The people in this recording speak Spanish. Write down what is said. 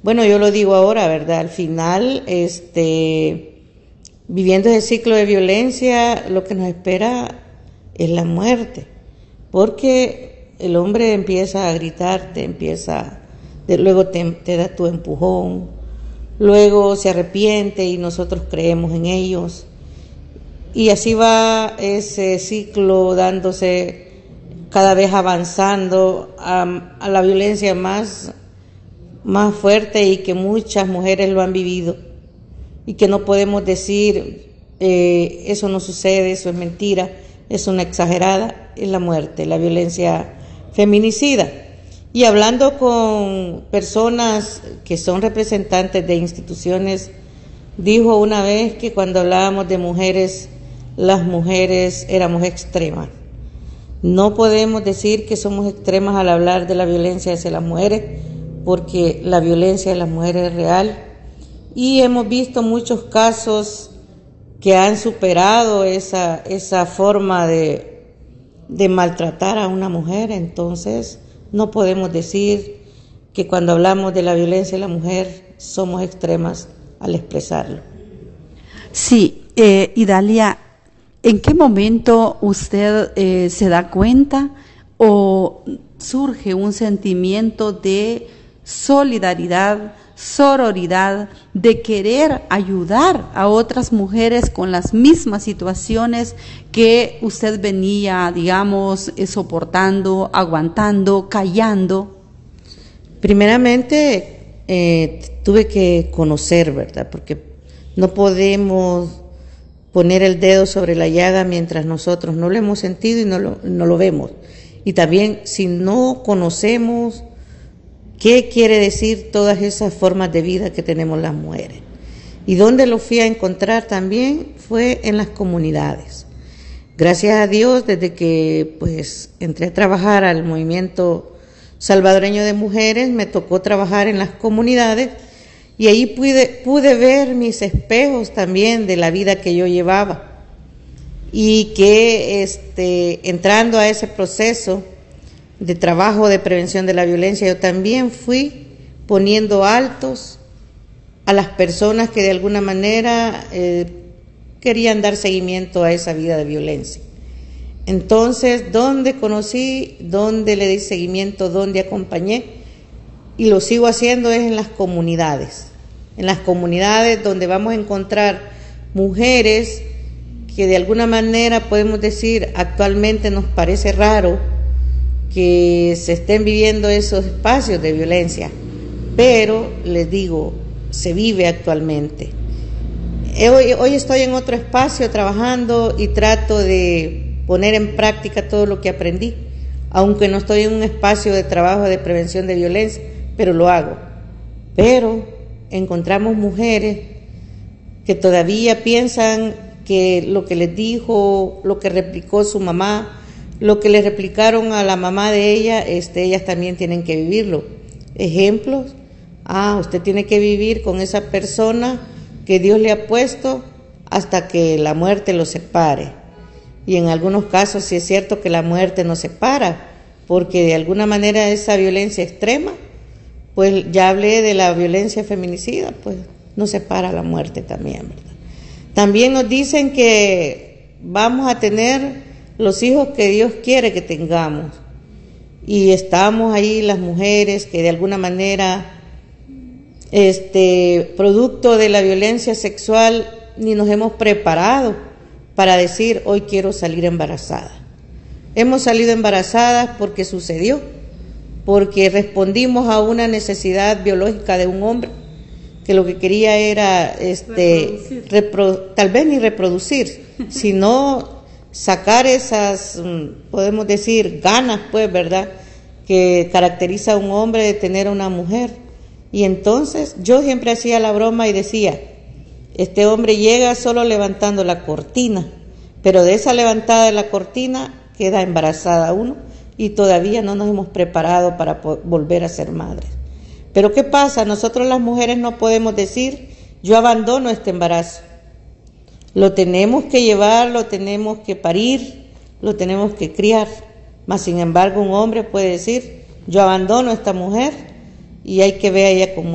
Bueno, yo lo digo ahora, ¿verdad? Al final, viviendo ese ciclo de violencia, lo que nos espera es la muerte, porque el hombre empieza a gritarte, luego te da tu empujón, luego se arrepiente y nosotros creemos en ellos, y así va ese ciclo dándose, cada vez avanzando a la violencia más fuerte, y que muchas mujeres lo han vivido, y que no podemos decir eso no sucede, eso es mentira, es una exagerada, es la muerte, la violencia feminicida. Y hablando con personas que son representantes de instituciones, dijo una vez que cuando hablábamos de mujeres, las mujeres éramos extremas. No podemos decir que somos extremas al hablar de la violencia hacia las mujeres, porque la violencia de las mujeres es real, y hemos visto muchos casos que han superado esa forma de maltratar a una mujer. Entonces no podemos decir que cuando hablamos de la violencia de la mujer somos extremas al expresarlo. Sí, Idalia, ¿en qué momento usted se da cuenta o surge un sentimiento de solidaridad, sororidad, de querer ayudar a otras mujeres con las mismas situaciones que usted venía, digamos, soportando, aguantando, callando? Primeramente, tuve que conocer, ¿verdad? Porque no podemos poner el dedo sobre la llaga mientras nosotros no lo hemos sentido y no lo vemos. Y también, si no conocemos qué quiere decir todas esas formas de vida que tenemos las mujeres. Y donde lo fui a encontrar también fue en las comunidades. Gracias a Dios, desde que entré a trabajar al movimiento salvadoreño de mujeres, me tocó trabajar en las comunidades, y ahí pude ver mis espejos también de la vida que yo llevaba, y que entrando a ese proceso de trabajo de prevención de la violencia, yo también fui poniendo altos a las personas que de alguna manera querían dar seguimiento a esa vida de violencia. Entonces, donde conocí, donde le di seguimiento, donde acompañé, y lo sigo haciendo, es en las comunidades donde vamos a encontrar mujeres que de alguna manera podemos decir, actualmente nos parece raro que se estén viviendo esos espacios de violencia, pero les digo, se vive actualmente. Hoy estoy en otro espacio trabajando y trato de poner en práctica todo lo que aprendí, aunque no estoy en un espacio de trabajo de prevención de violencia, pero lo hago. Pero encontramos mujeres que todavía piensan que lo que les dijo, lo que replicó su mamá, lo que le replicaron a la mamá de ella, ellas también tienen que vivirlo. Ejemplos, usted tiene que vivir con esa persona que Dios le ha puesto hasta que la muerte los separe. Y en algunos casos sí es cierto que la muerte nos separa, porque de alguna manera esa violencia extrema, pues ya hablé de la violencia feminicida, pues nos separa la muerte también, ¿verdad? También nos dicen que vamos a tener los hijos que Dios quiere que tengamos, y estamos ahí las mujeres que de alguna manera, producto de la violencia sexual, ni nos hemos preparado para decir, hoy quiero salir embarazada. Hemos salido embarazadas porque sucedió, porque respondimos a una necesidad biológica de un hombre que lo que quería era tal vez ni reproducir, sino sacar esas, podemos decir, ganas, pues, ¿verdad?, que caracteriza a un hombre de tener a una mujer. Y entonces yo siempre hacía la broma y decía, este hombre llega solo levantando la cortina, pero de esa levantada de la cortina queda embarazada uno, y todavía no nos hemos preparado para volver a ser madres. Pero ¿qué pasa? Nosotros las mujeres no podemos decir, yo abandono este embarazo. Lo tenemos que llevar, lo tenemos que parir, lo tenemos que criar. Mas sin embargo, un hombre puede decir, yo abandono a esta mujer, y hay que ver a ella como